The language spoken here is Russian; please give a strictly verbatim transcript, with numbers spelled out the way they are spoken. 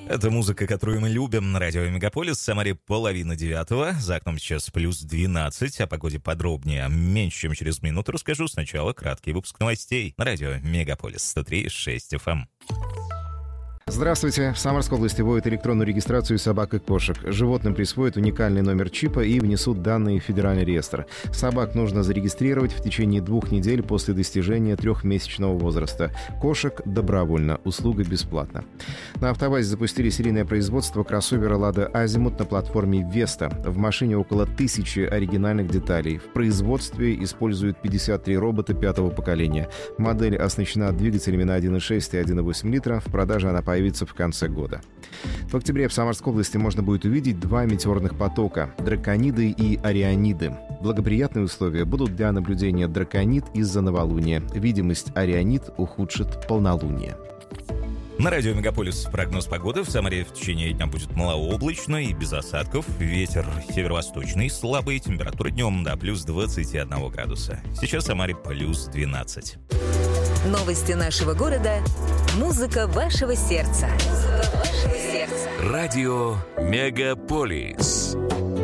Это музыка, которую мы любим на радио Мегаполис. В Самаре половина девятого. За окном сейчас плюс двенадцать. О погоде подробнее меньше, чем через минуту расскажу. Сначала краткий выпуск новостей на радио Мегаполис сто три и шесть эф эм. Здравствуйте. В Самарской области вводят электронную регистрацию собак и кошек. Животным присвоят уникальный номер чипа и внесут данные в федеральный реестр. Собак нужно зарегистрировать в течение двух недель после достижения трехмесячного возраста. Кошек добровольно. Услуга бесплатна. На АвтоВАЗе запустили серийное производство кроссовера «Лада Азимут» на платформе «Веста». В машине около тысячи оригинальных деталей. В производстве используют пятьдесят три робота пятого поколения. Модель оснащена двигателями на один и шесть и один и восемь литра. В продаже она появится в конце года. В октябре в Самарской области можно будет увидеть два метеорных потока – дракониды и ориониды. Благоприятные условия будут для наблюдения драконид из-за новолуния. Видимость орионид ухудшит полнолуние. На радио Мегаполис прогноз погоды. В Самаре в течение дня будет малооблачно и без осадков. Ветер северо-восточный, слабый. Температура днем до плюс двадцати одного градуса. Сейчас в Самаре плюс двенадцать. Новости нашего города. Музыка вашего сердца. Музыка вашего сердца. Радио Мегаполис.